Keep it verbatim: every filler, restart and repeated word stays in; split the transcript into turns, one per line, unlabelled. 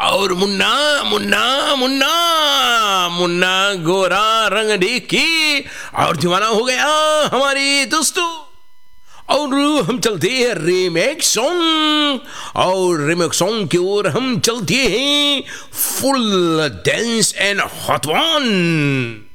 और मुन्ना मुन्ना मुन्ना मुन्ना गोरा रंग ढीकी और दीवाना हो गया हमारी दोस्तों। और हम चलते हैं रीमेक सॉन्ग, और रीमेक सॉन्ग की ओर हम चलते हैं full dense and hot one.